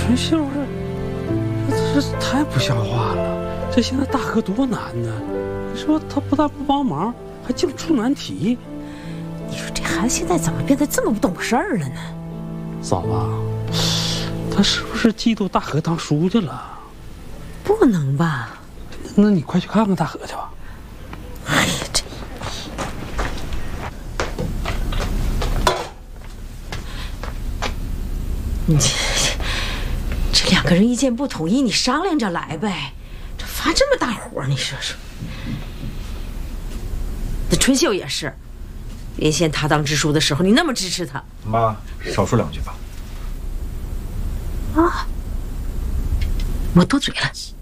春秀这太不像话了！这现在大哥多难呢？你说他不但不帮忙，还净出难题。 你说这孩子现在怎么变得这么不懂事儿了呢？ 嫂子，他是不是嫉妒大河当书记了？ 不能吧？ 那你快去看看大河去吧。 哎呀，这两个人意见不统一，你商量着来呗。这发这么大火，你说说。那春秀也是，原先他当支书的时候，你那么支持他。 妈，少说2句吧。 啊，我多嘴了。